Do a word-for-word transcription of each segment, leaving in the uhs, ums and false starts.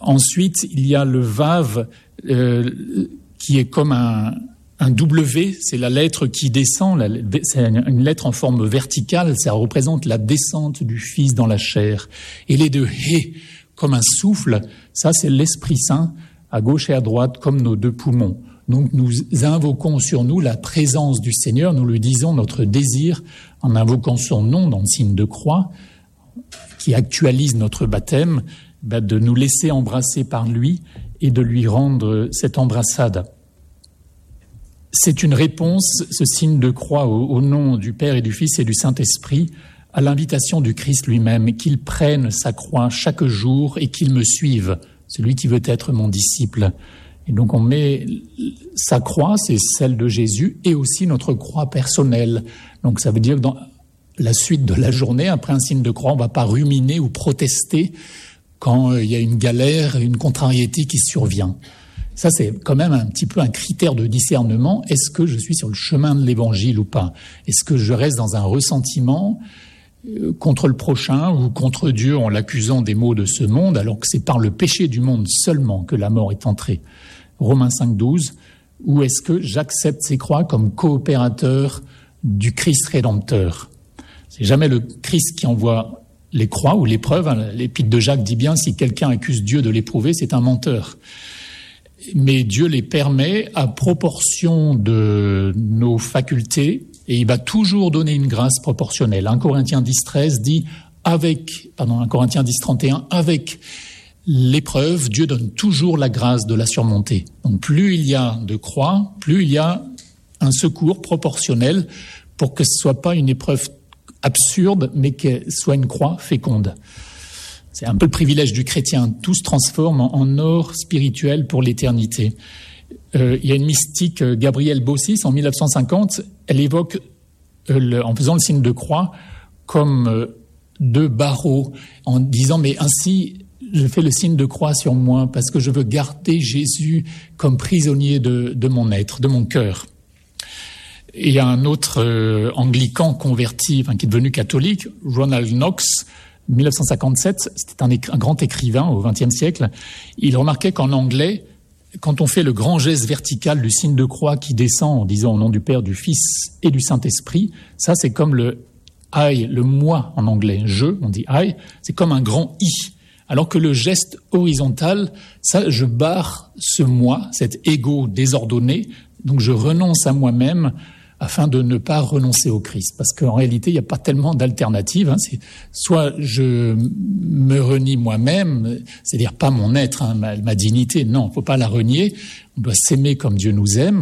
Ensuite, il y a le Vav euh, qui est comme un, un W, c'est la lettre qui descend, la, c'est une lettre en forme verticale, ça représente la descente du Fils dans la chair. Et les deux He, comme un souffle, ça c'est l'Esprit Saint, à gauche et à droite, comme nos deux poumons. Donc nous invoquons sur nous la présence du Seigneur, nous lui disons notre désir en invoquant son nom dans le signe de croix, qui actualise notre baptême, ben de nous laisser embrasser par lui et de lui rendre cette embrassade. C'est une réponse, ce signe de croix, au, au nom du Père et du Fils et du Saint-Esprit, à l'invitation du Christ lui-même, qu'il prenne sa croix chaque jour et qu'il me suive, celui qui veut être mon disciple. Et donc on met sa croix, c'est celle de Jésus, et aussi notre croix personnelle. Donc ça veut dire que dans la suite de la journée, après un signe de croix, on ne va pas ruminer ou protester quand il y a une galère, une contrariété qui survient. Ça, c'est quand même un petit peu un critère de discernement. Est-ce que je suis sur le chemin de l'Évangile ou pas? Est-ce que je reste dans un ressentiment contre le prochain ou contre Dieu en l'accusant des maux de ce monde, alors que c'est par le péché du monde seulement que la mort est entrée? Romains cinq douze. Ou est-ce que j'accepte ces croix comme coopérateur du Christ rédempteur? C'est jamais le Christ qui envoie les croix ou l'épreuve. L'épître de Jacques dit bien, si quelqu'un accuse Dieu de l'éprouver, c'est un menteur. Mais Dieu les permet à proportion de nos facultés et il va toujours donner une grâce proportionnelle. un Corinthiens dix treize dit avec, pardon, un Corinthiens dix trente et un, avec l'épreuve, Dieu donne toujours la grâce de la surmonter. Donc plus il y a de croix, plus il y a un secours proportionnel pour que ce soit pas une épreuve absurde, mais que ce soit une croix féconde. C'est un peu le privilège du chrétien. Tout se transforme en or spirituel pour l'éternité. Euh, il y a une mystique, Gabrielle Bossis, en dix-neuf cent cinquante, elle évoque, euh, le, en faisant le signe de croix, comme euh, deux barreaux, en disant, mais ainsi, je fais le signe de croix sur moi parce que je veux garder Jésus comme prisonnier de, de mon être, de mon cœur. Et il y a un autre euh, anglican converti, enfin, qui est devenu catholique, Ronald Knox, dix-neuf cent cinquante-sept, c'était un, écri- un grand écrivain au vingtième siècle. Il remarquait qu'en anglais, quand on fait le grand geste vertical du signe de croix qui descend en disant au nom du Père, du Fils et du Saint-Esprit, ça c'est comme le I, le moi en anglais. Je, on dit I, c'est comme un grand I. Alors que le geste horizontal, ça, je barre ce moi, cet ego désordonné, donc je renonce à moi-même afin de ne pas renoncer au Christ. Parce qu'en réalité, il n'y a pas tellement d'alternatives. Hein. C'est soit je me renie moi-même, c'est-à-dire pas mon être, hein, ma, ma dignité. Non, il ne faut pas la renier. On doit s'aimer comme Dieu nous aime.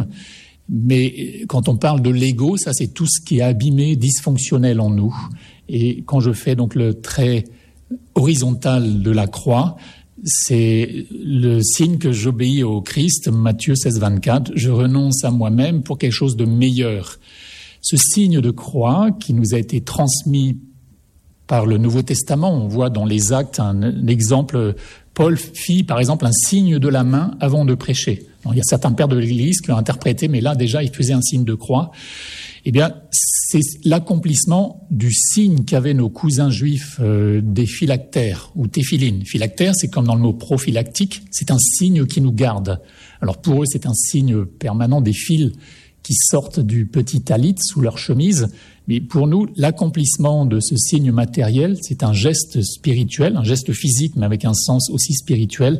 Mais quand on parle de l'ego, ça c'est tout ce qui est abîmé, dysfonctionnel en nous. Et quand je fais donc le trait horizontal de la croix, c'est le signe que j'obéis au Christ, Matthieu seize vingt-quatre, je renonce à moi-même pour quelque chose de meilleur. Ce signe de croix qui nous a été transmis par le Nouveau Testament, on voit dans les Actes un, un exemple, Paul fit par exemple un signe de la main avant de prêcher. Alors, il y a certains pères de l'Église qui l'ont interprété, mais là déjà il faisait un signe de croix. Eh bien, c'est l'accomplissement du signe qu'avaient nos cousins juifs euh, des phylactères ou téphilines. Phylactère, c'est comme dans le mot prophylactique, c'est un signe qui nous garde. Alors pour eux, c'est un signe permanent des fils qui sortent du petit talit sous leur chemise. Mais pour nous, l'accomplissement de ce signe matériel, c'est un geste spirituel, un geste physique, mais avec un sens aussi spirituel.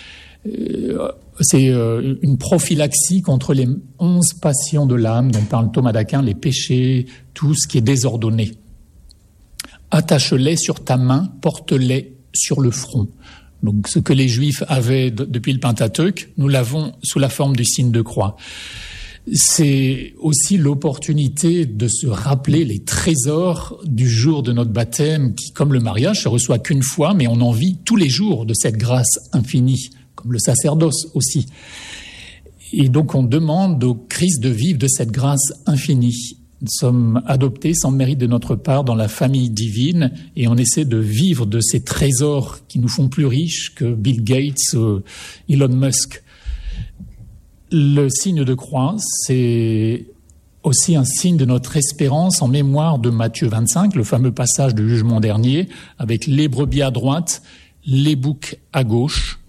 Euh, c'est euh, une prophylaxie contre les onze passions de l'âme dont parle Thomas d'Aquin, les péchés, tout ce qui est désordonné. Attache-les sur ta main, porte-les sur le front. Donc ce que les Juifs avaient de, depuis le Pentateuque, nous l'avons sous la forme du signe de croix. C'est aussi l'opportunité de se rappeler les trésors du jour de notre baptême qui, comme le mariage, se reçoit qu'une fois, mais on en vit tous les jours de cette grâce infinie, comme le sacerdoce aussi. Et donc on demande au Christ de vivre de cette grâce infinie. Nous sommes adoptés sans mérite de notre part dans la famille divine et on essaie de vivre de ces trésors qui nous font plus riches que Bill Gates ou Elon Musk. Le signe de croix, c'est aussi un signe de notre espérance en mémoire de Matthieu vingt-cinq, le fameux passage du jugement dernier, avec les brebis à droite, les boucs à gauche.